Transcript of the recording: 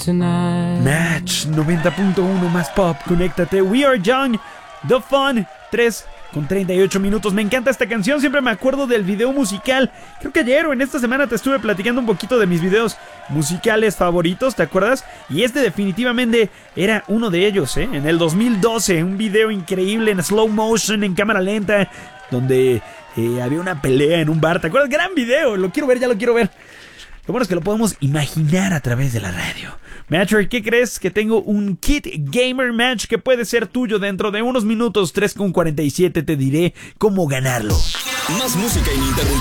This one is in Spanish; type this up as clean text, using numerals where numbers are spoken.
tonight. Match 90.1 más pop, conéctate. We Are Young, The Fun, 3:38 minutos. Me encanta esta canción, siempre me acuerdo del video musical. Creo que ayer o en esta semana te estuve platicando un poquito de mis videos musicales favoritos, ¿te acuerdas? Y este definitivamente era uno de ellos, ¿eh? En el 2012, un video increíble en slow motion, en cámara lenta, donde había una pelea en un bar. ¿Te acuerdas? Gran video, lo quiero ver, ya lo quiero ver. Lo bueno es que lo podemos imaginar a través de la radio. Matcher, ¿qué crees? Que tengo un kit gamer match que puede ser tuyo dentro de unos minutos. 3:47 te diré cómo ganarlo. Más música ininterrumpida.